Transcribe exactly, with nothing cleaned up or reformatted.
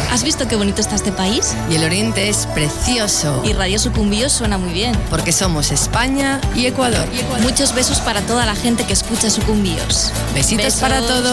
¿Has visto qué bonito está este país? Y el Oriente es precioso. Y Radio Sucumbíos suena muy bien. Porque somos España y Ecuador. y Ecuador. Muchos besos para toda la gente que escucha Sucumbíos. Besitos Besos. para todos.